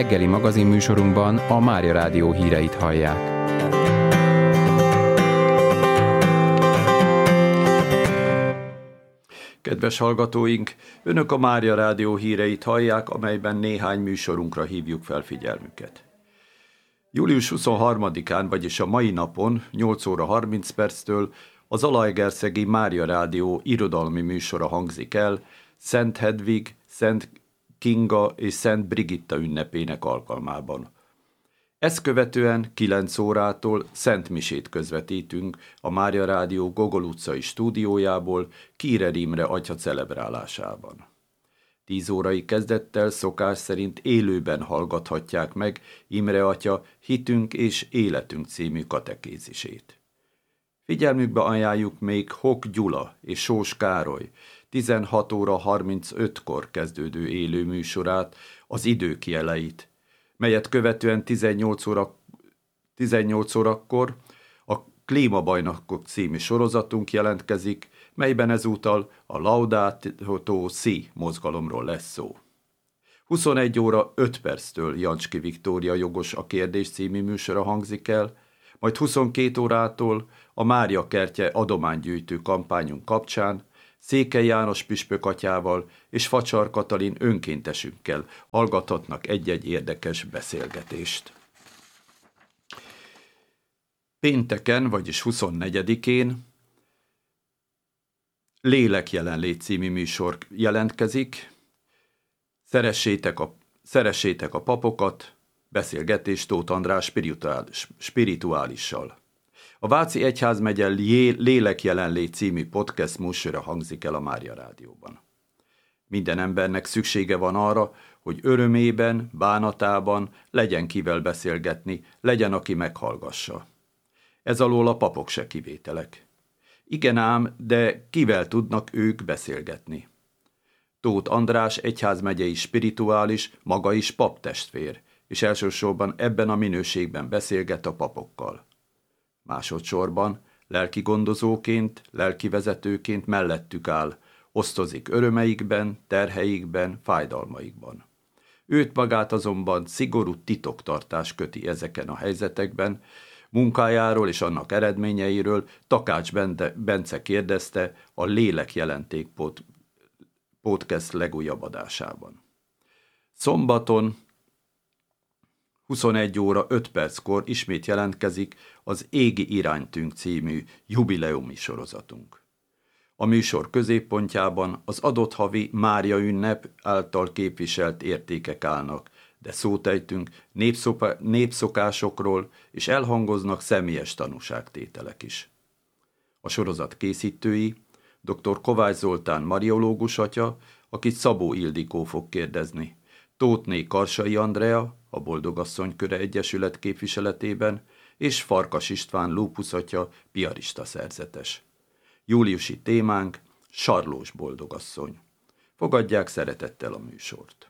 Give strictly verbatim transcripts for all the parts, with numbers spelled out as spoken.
reggeli magazinműsorunkban a Mária Rádió híreit hallják. Kedves hallgatóink, Önök a Mária Rádió híreit hallják, amelyben néhány műsorunkra hívjuk fel figyelmüket. július huszonharmadikán, vagyis a mai napon, nyolc óra harminc perctől a Zalaegerszegi Mária Rádió irodalmi műsora hangzik el, Szent Hedvig, Szent Kinga és Szent Brigitta ünnepének alkalmában. Ezt követően kilenc órától szentmisét közvetítünk a Mária Rádió Gogol utcai stúdiójából Kírer Imre atya celebrálásában. tíz órai kezdettel szokás szerint élőben hallgathatják meg Imre atya Hitünk és Életünk című katekézisét. Figyelmükbe ajánljuk még Hok Gyula és Sós Károly tizenhat óra harmincötkor kezdődő élő műsorát, az Idők jeleit, melyet követően tizennyolc óra, tizennyolc órakor a Klímabajnokok című sorozatunk jelentkezik, melyben ezúttal a Laudato Si mozgalomról lesz szó. huszonegy óra öt perctől Jancski Viktória Jogos a kérdés című műsora hangzik el, majd huszonkét órától a Mária kertje adománygyűjtő kampányunk kapcsán Székely János püspök atyával és Facsar Katalin önkéntesünkkel hallgathatnak egy-egy érdekes beszélgetést. Pénteken, vagyis huszonnegyedikén Lélek jelenlét című műsor jelentkezik. Szeressétek a, szeressétek a papokat, beszélgetés Tóth András spirituális, spirituálissal. A Váci Egyházmegye Lélek jelenlét című podcast műsora hangzik el a Mária Rádióban. Minden embernek szüksége van arra, hogy örömében, bánatában legyen kivel beszélgetni, legyen, aki meghallgassa. Ez alól a papok se kivételek. Igen ám, de kivel tudnak ők beszélgetni? Tóth András egyházmegyei spirituális, maga is paptestvér, és elsősorban ebben a minőségben beszélget a papokkal. Másodszorban lelki gondozóként, lelki vezetőként mellettük áll, osztozik örömeikben, terheikben, fájdalmaikban. Őt magát azonban szigorú titoktartás köti ezeken a helyzetekben, munkájáról és annak eredményeiről Takács Bence kérdezte a Lélek jelenték podcast legújabb adásában. Szombaton huszonegy óra öt perckor ismét jelentkezik az Égi iránytünk című jubileumi sorozatunk. A műsor középpontjában az adott havi Mária ünnep által képviselt értékek állnak, de szót ejtünk népszopa, népszokásokról, és elhangoznak személyes tanúságtételek is. A sorozat készítői dr. Kovács Zoltán mariológus atya, akit Szabó Ildikó fog kérdezni, Tóthné Karsai Andrea, a Boldogasszony Köre Egyesület képviseletében, és Farkas István lúpusz atya, piarista szerzetes. Júliusi témánk Sarlós Boldogasszony. Fogadják szeretettel a műsort.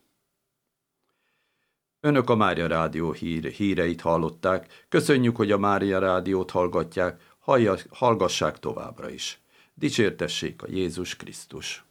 Önök a Mária Rádió hír, híreit hallották. Köszönjük, hogy a Mária Rádiót hallgatják, hallja, hallgassák továbbra is. Dicsértessék a Jézus Krisztus!